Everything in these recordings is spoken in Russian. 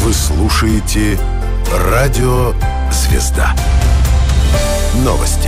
Вы слушаете «Радио Звезда». Новости.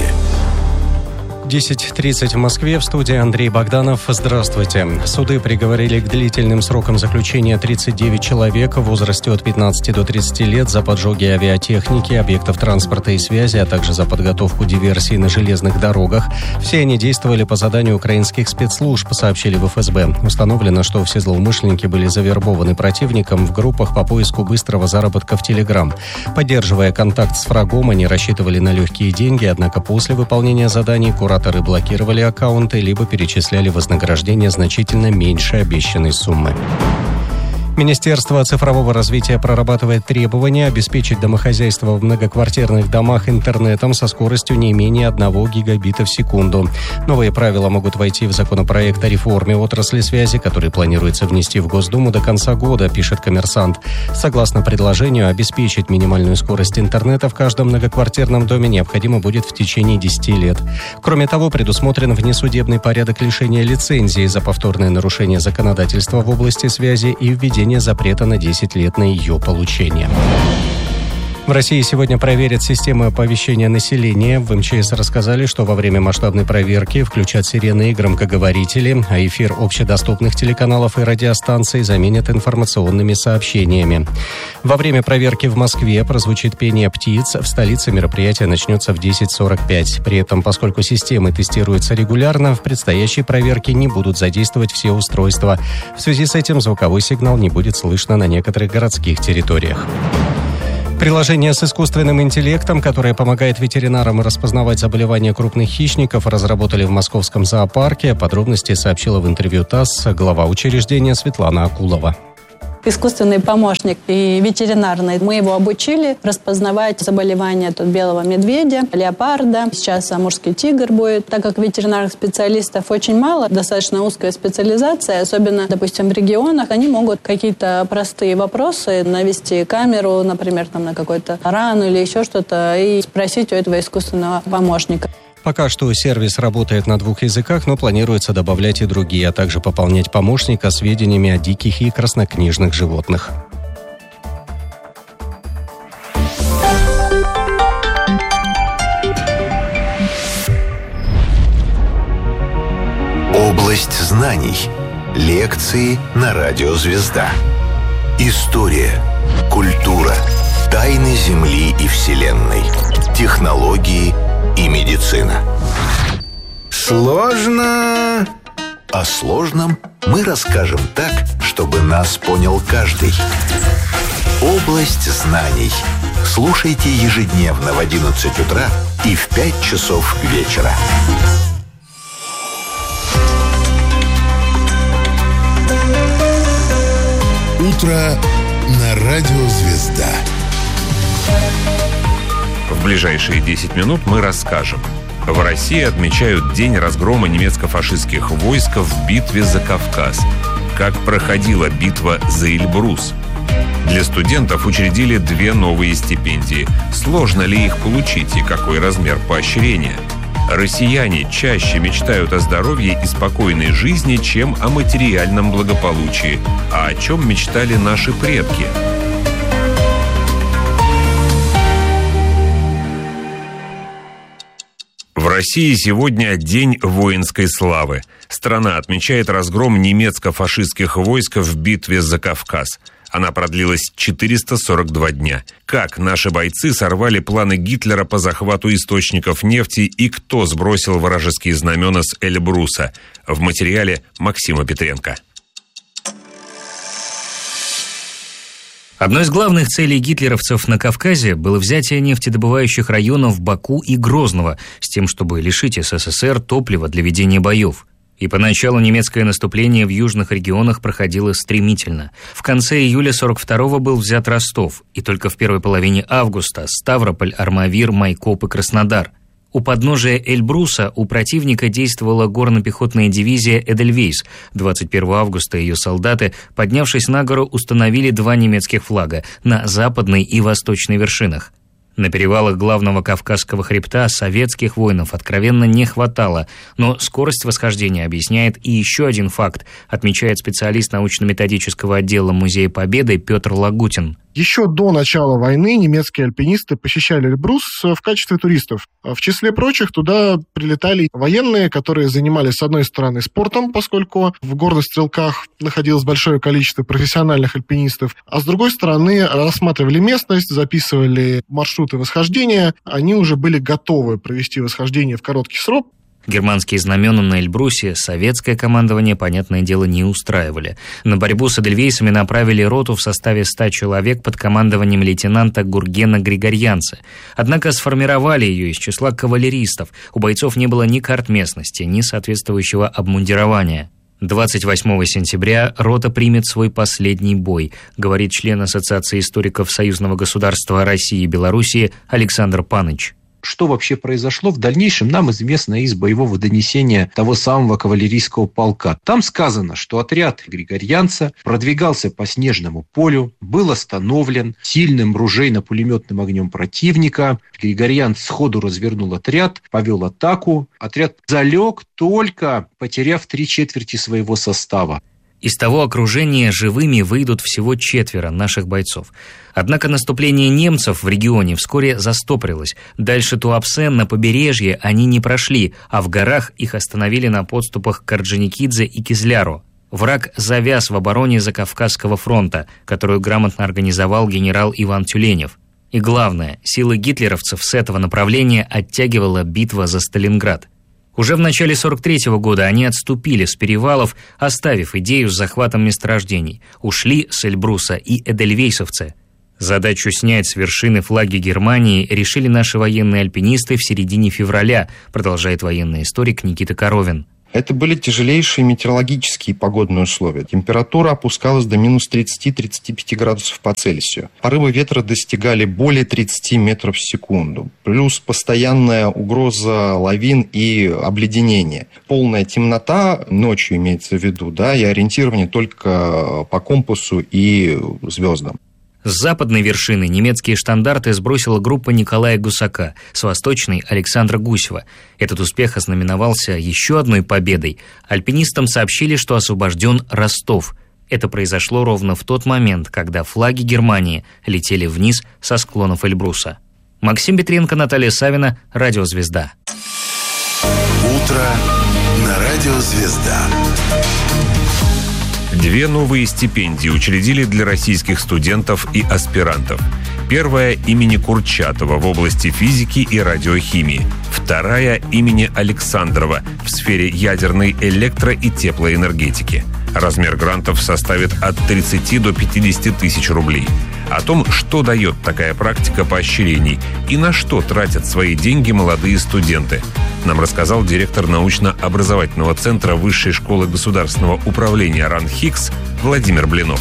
10:30 в Москве. В студии Андрей Богданов. Здравствуйте. Суды приговорили к длительным срокам заключения 39 человек в возрасте от 15 до 30 лет за поджоги авиатехники, объектов транспорта и связи, а также за подготовку диверсий на железных дорогах. Все они действовали по заданию украинских спецслужб, сообщили в ФСБ. Установлено, что все злоумышленники были завербованы противником в группах по поиску быстрого заработка в Телеграм. Поддерживая контакт с врагом, они рассчитывали на легкие деньги, однако после выполнения заданий кураторы блокировали аккаунты либо перечисляли вознаграждение значительно меньше обещанной суммы. Министерство цифрового развития прорабатывает требования обеспечить домохозяйство в многоквартирных домах интернетом со скоростью не менее 1 гигабита в секунду. Новые правила могут войти в законопроект о реформе отрасли связи, который планируется внести в Госдуму до конца года, пишет «Коммерсант». Согласно предложению, обеспечить минимальную скорость интернета в каждом многоквартирном доме необходимо будет в течение 10 лет. Кроме того, предусмотрен внесудебный порядок лишения лицензии за повторное нарушение законодательства в области связи и введение запрета на 10 лет на ее получение. В России сегодня проверят системы оповещения населения. В МЧС рассказали, что во время масштабной проверки включат сирены и громкоговорители, а эфир общедоступных телеканалов и радиостанций заменят информационными сообщениями. Во время проверки в Москве прозвучит пение птиц. В столице мероприятие начнется в 10:45. При этом, поскольку системы тестируются регулярно, в предстоящей проверке не будут задействовать все устройства. В связи с этим звуковой сигнал не будет слышно на некоторых городских территориях. Приложение с искусственным интеллектом, которое помогает ветеринарам распознавать заболевания крупных хищников, разработали в московском зоопарке. Подробности сообщила в интервью ТАСС глава учреждения Светлана Акулова. Искусственный помощник и ветеринарный. Мы его обучили распознавать заболевания белого медведя, леопарда. Сейчас амурский тигр будет. Так как ветеринарных специалистов очень мало, достаточно узкая специализация, особенно, допустим, в регионах, они могут какие-то простые вопросы навести камеру, например, на какую-то рану или еще что-то, и спросить у этого искусственного помощника. Пока что сервис работает на 2 языках, но планируется добавлять и другие, а также пополнять помощника сведениями о диких и краснокнижных животных. Область знаний. Лекции на Радио Звезда. История, культура, тайны Земли и Вселенной, технологии и медицина. Сложно. О сложном мы расскажем так, чтобы нас понял каждый. Область знаний. Слушайте ежедневно в 11 утра и в 5 часов вечера. Утро на Радио Звезда. В ближайшие 10 минут мы расскажем. В России отмечают день разгрома немецко-фашистских войск в битве за Кавказ. Как проходила битва за Эльбрус? Для студентов учредили 2 новые стипендии. Сложно ли их получить и какой размер поощрения? Россияне чаще мечтают о здоровье и спокойной жизни, чем о материальном благополучии. А о чем мечтали наши предки? В России сегодня День воинской славы. Страна отмечает разгром немецко-фашистских войск в битве за Кавказ. Она продлилась 442 дня. Как наши бойцы сорвали планы Гитлера по захвату источников нефти и кто сбросил вражеские знамена с Эльбруса? В материале Максима Петренко. Одной из главных целей гитлеровцев на Кавказе было взятие нефтедобывающих районов Баку и Грозного с тем, чтобы лишить СССР топлива для ведения боев. И поначалу немецкое наступление в южных регионах проходило стремительно. В конце июля 42-го был взят Ростов, и только в первой половине августа Ставрополь, Армавир, Майкоп и Краснодар. У подножия Эльбруса у противника действовала горно-пехотная дивизия «Эдельвейс». 21 августа ее солдаты, поднявшись на гору, установили 2 немецких флага на западной и восточной вершинах. На перевалах главного Кавказского хребта советских воинов откровенно не хватало, но скорость восхождения объясняет и еще один факт, отмечает специалист научно-методического отдела Музея Победы Петр Лагутин. Еще до начала войны немецкие альпинисты посещали Эльбрус в качестве туристов. В числе прочих туда прилетали военные, которые занимались, с одной стороны, спортом, поскольку в горных Стрелках находилось большое количество профессиональных альпинистов, а с другой стороны, рассматривали местность, записывали маршруты восхождения. Они уже были готовы провести восхождение в короткий срок. Германские знамена на Эльбрусе советское командование, понятное дело, не устраивали. На борьбу с эдельвейсами направили роту в составе 100 человек под командованием лейтенанта Гургена Григорьянца. Однако сформировали ее из числа кавалеристов. У бойцов не было ни карт местности, ни соответствующего обмундирования. 28 сентября рота примет свой последний бой, говорит член Ассоциации историков Союзного государства России и Белоруссии Александр Паныч. Что вообще произошло в дальнейшем, нам известно из боевого донесения того самого кавалерийского полка. Там сказано, что отряд Григорьянца продвигался по снежному полю, был остановлен сильным ружейно-пулеметным огнем противника. Григорьянц сходу развернул отряд, повел атаку. Отряд залег, только потеряв 3/4 своего состава. Из того окружения живыми выйдут всего 4 наших бойцов. Однако наступление немцев в регионе вскоре застопорилось. Дальше Туапсе на побережье они не прошли, а в горах их остановили на подступах к Орджоникидзе и Кизляру. Враг завяз в обороне Закавказского фронта, которую грамотно организовал генерал Иван Тюленев. И главное, силы гитлеровцев с этого направления оттягивала битва за Сталинград. Уже в начале 1943 года они отступили с перевалов, оставив идею с захватом месторождений. Ушли с Эльбруса и эдельвейсовцы. Задачу снять с вершины флаги Германии решили наши военные альпинисты в середине февраля, продолжает военный историк Никита Коровин. Это были тяжелейшие метеорологические и погодные условия. Температура опускалась до минус 30-35 градусов по Цельсию. Порывы ветра достигали более 30 метров в секунду. Плюс постоянная угроза лавин и обледенения. Полная темнота, ночью имеется в виду, и ориентирование только по компасу и звездам. С западной вершины немецкие штандарты сбросила группа Николая Гусака, с восточной – Александра Гусева. Этот успех ознаменовался еще одной победой. Альпинистам сообщили, что освобожден Ростов. Это произошло ровно в тот момент, когда флаги Германии летели вниз со склонов Эльбруса. Максим Петренко, Наталья Савина, Радио «Звезда». Утро на Радио «Звезда». 2 новые стипендии учредили для российских студентов и аспирантов. Первая имени Курчатова в области физики и радиохимии. Вторая имени Александрова в сфере ядерной электро- и теплоэнергетики. Размер грантов составит от 30 до 50 тысяч рублей. О том, что дает такая практика поощрений и на что тратят свои деньги молодые студенты, нам рассказал директор научно-образовательного центра Высшей школы государственного управления РАН-ХИКС Владимир Блинов.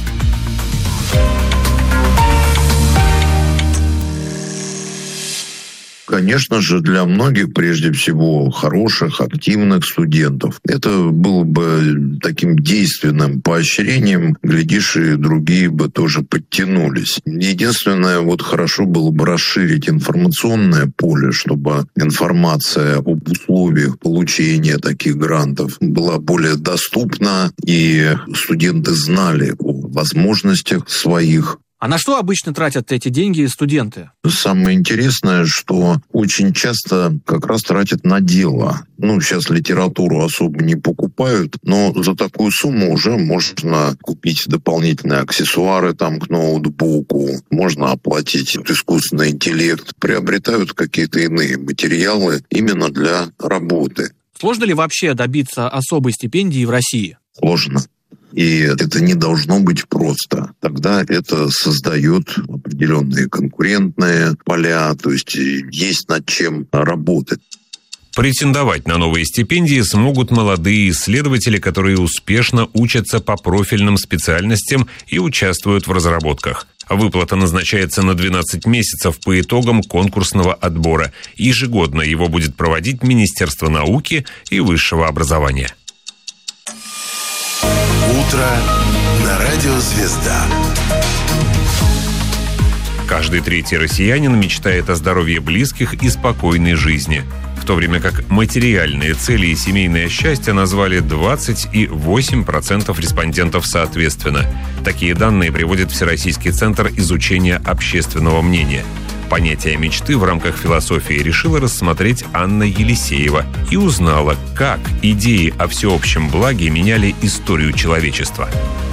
Конечно же, для многих, прежде всего, хороших, активных студентов, это было бы таким действенным поощрением, глядишь, и другие бы тоже подтянулись. Единственное, хорошо было бы расширить информационное поле, чтобы информация об условиях получения таких грантов была более доступна, и студенты знали о возможностях своих. А на что обычно тратят эти деньги студенты? Самое интересное, что очень часто как раз тратят на дело. Сейчас литературу особо не покупают, но за такую сумму уже можно купить дополнительные аксессуары к ноутбуку, можно оплатить искусственный интеллект, приобретают какие-то иные материалы именно для работы. Сложно ли вообще добиться особой стипендии в России? Сложно. И это не должно быть просто. Тогда это создает определенные конкурентные поля, то есть над чем работать. Претендовать на новые стипендии смогут молодые исследователи, которые успешно учатся по профильным специальностям и участвуют в разработках. Выплата назначается на 12 месяцев по итогам конкурсного отбора. Ежегодно его будет проводить Министерство науки и высшего образования. Утро на Радио «Звезда». Каждый третий россиянин мечтает о здоровье близких и спокойной жизни, в то время как материальные цели и семейное счастье назвали 28% респондентов соответственно. Такие данные приводит Всероссийский центр изучения общественного мнения. Понятие мечты в рамках философии решила рассмотреть Анна Елисеева и узнала, как идеи о всеобщем благе меняли историю человечества.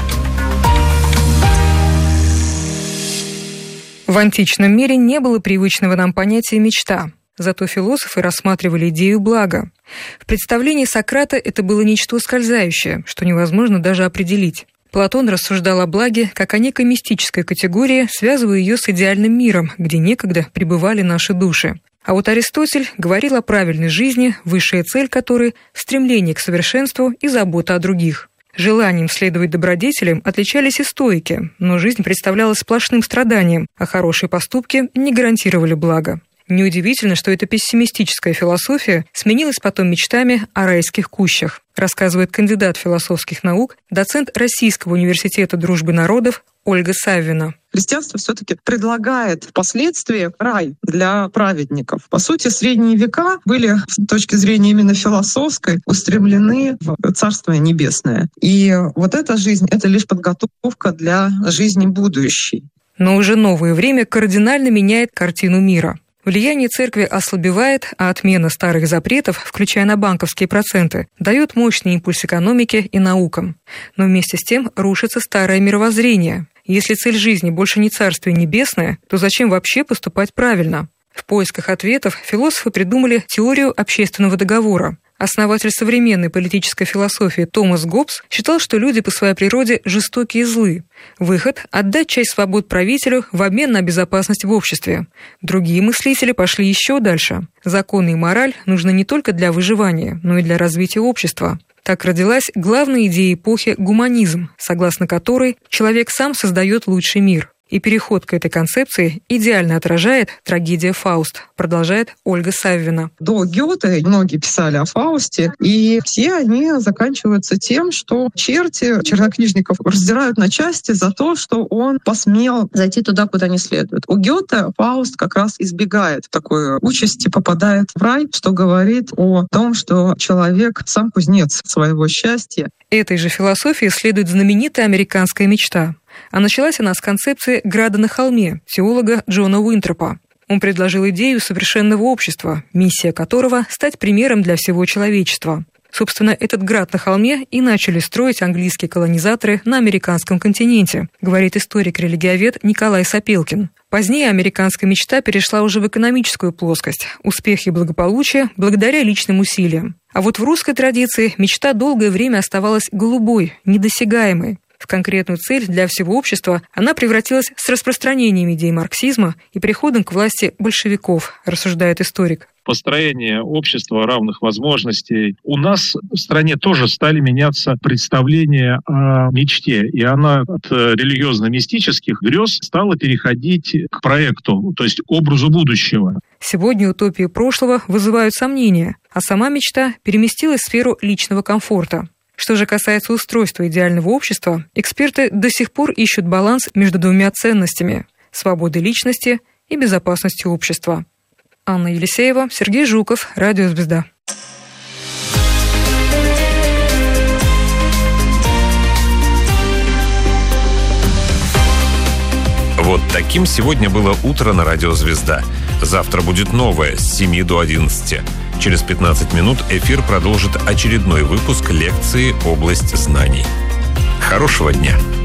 В античном мире не было привычного нам понятия «мечта». Зато философы рассматривали идею блага. В представлении Сократа это было нечто ускользающее, что невозможно даже определить. Платон рассуждал о благе как о некой мистической категории, связывая ее с идеальным миром, где некогда пребывали наши души. А вот Аристотель говорил о правильной жизни, высшая цель которой – стремление к совершенству и забота о других. Желанием следовать добродетелям отличались и стоики, но жизнь представлялась сплошным страданием, а хорошие поступки не гарантировали блага. Неудивительно, что эта пессимистическая философия сменилась потом мечтами о райских кущах, рассказывает кандидат философских наук, доцент Российского университета дружбы народов Ольга Саввина. Христианство все-таки предлагает впоследствии рай для праведников. По сути, средние века были, с точки зрения именно философской, устремлены в Царство Небесное. И вот эта жизнь — это лишь подготовка для жизни будущей. Но уже новое время кардинально меняет картину мира. Влияние церкви ослабевает, а отмена старых запретов, включая на банковские проценты, дает мощный импульс экономике и наукам. Но вместе с тем рушится старое мировоззрение. Если цель жизни больше не Царствие Небесное, то зачем вообще поступать правильно? В поисках ответов философы придумали теорию общественного договора. Основатель современной политической философии Томас Гоббс считал, что люди по своей природе жестокие и злы. Выход – отдать часть свобод правителю в обмен на безопасность в обществе. Другие мыслители пошли еще дальше. Законы и мораль нужны не только для выживания, но и для развития общества. Так родилась главная идея эпохи – гуманизм, согласно которой человек сам создает лучший мир. И переход к этой концепции идеально отражает трагедия «Фауст», продолжает Ольга Саввина. До Гёте многие писали о Фаусте, и все они заканчиваются тем, что чернокнижников раздирают на части за то, что он посмел зайти туда, куда не следует. У Гёте Фауст как раз избегает такой участи, попадает в рай, что говорит о том, что человек сам кузнец своего счастья. Этой же философии следует знаменитая американская мечта. А началась она с концепции «Града на холме» теолога Джона Уинтропа. Он предложил идею совершенного общества, миссия которого – стать примером для всего человечества. Собственно, этот град на холме и начали строить английские колонизаторы на американском континенте, говорит историк-религиовед Николай Сапелкин. Позднее американская мечта перешла уже в экономическую плоскость, успех и благополучие благодаря личным усилиям. А вот в русской традиции мечта долгое время оставалась голубой, недосягаемой. В конкретную цель для всего общества она превратилась с распространением идей марксизма и приходом к власти большевиков, рассуждает историк. Построение общества равных возможностей. У нас в стране тоже стали меняться представления о мечте, и она от религиозно-мистических грез стала переходить к проекту, то есть к образу будущего. Сегодня утопии прошлого вызывают сомнения, а сама мечта переместилась в сферу личного комфорта. Что же касается устройства идеального общества, эксперты до сих пор ищут баланс между двумя ценностями – свободой личности и безопасностью общества. Анна Елисеева, Сергей Жуков, Радио «Звезда». Вот таким сегодня было утро на Радио «Звезда». Завтра будет новое с 7 до 11. Через 15 минут эфир продолжит очередной выпуск лекции «Область знаний». Хорошего дня!